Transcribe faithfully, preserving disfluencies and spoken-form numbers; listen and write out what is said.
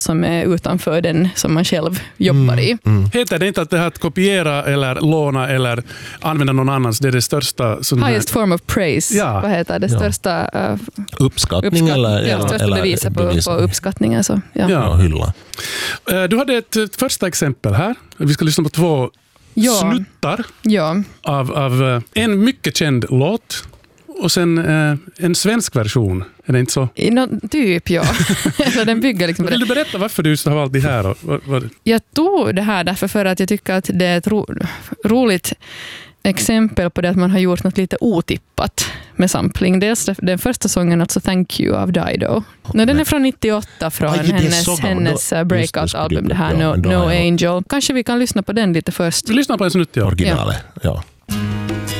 som är utanför den som man själv jobbar i. Mm, mm. Heter det inte att det här att kopiera eller låna eller använda någon annans, det är det största... Sån Highest här... form of praise. Ja. Vad heter det? Ja. Största uh, uppskattning eller, ja, största eller beviset på, bevis. på uppskattning. Alltså. Ja. Ja, hylla. Du hade ett, ett första exempel här. Vi ska lyssna på två Ja. snuttar Ja. av, av en mycket känd låt och sen eh, en svensk version. Är det inte så? I någon, typ, ja. Eller den bygger liksom på Vill det. du berätta varför du just har valt det här? Och, vad, vad... Jag tog det här därför för att jag tycker att det är ett ro, roligt exempel på det att man har gjort något lite otippat med sampling. Dels den första sången, alltså Thank You av Dido. No, den är från nittioåtta från Aj, hennes, hennes breakout-album, det här No, no Angel. Kanske vi kan lyssna på den lite först. Vi lyssnar på en snutt, ja. Originalet, ja.